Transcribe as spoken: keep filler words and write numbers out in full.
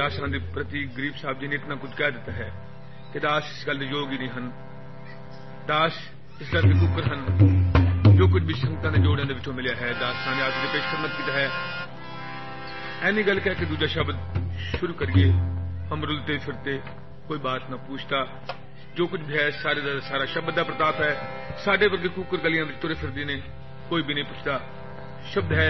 ਦਾਸਾਂ ਦੇ ਪ੍ਰਤੀ ਗਰੀਬ ਸਾਹਿਬ ਜੀ ਨੇ ਇਤਨਾ ਕੁਝ ਕਹਿ ਦਿੱਤਾ ਹੈ ਕਿ ਦਾਸ ਇਸ ਗੱਲ ਦੇ ਯੋਗ ਹੀ ਨਹੀਂ ਹਨ। ਦਾਸ ਇਸ ਗੱਲ ਦੇ ਕੁੱਕਰ ਹਨ। ਜੋ ਕੁਝ ਵੀ ਸੰਗਤਾਂ ਦੇ ਜੋੜਿਆਂ ਦੇ ਵਿੱਚੋਂ ਮਿਲਿਆ ਹੈ ਦਾਸਾਂ ਨੇ ਆਪ ਦੇ ਪੇਸ਼ ਖਿਦਮਤ ਕੀਤਾ ਹੈ। ਐਨੀ ਗੱਲ ਕਹਿ ਕੇ ਦੂਜਾ ਸ਼ਬਦ शुरू करिए। हम रुलते फिरते कोई बात ना पूछता, जो कुछ भी है सारे का सारा शब्द का प्रताप है। साडे वर्गे कुकर गलियां में तुरे फिरदे ने, कोई भी नहीं पूछता। शब्द है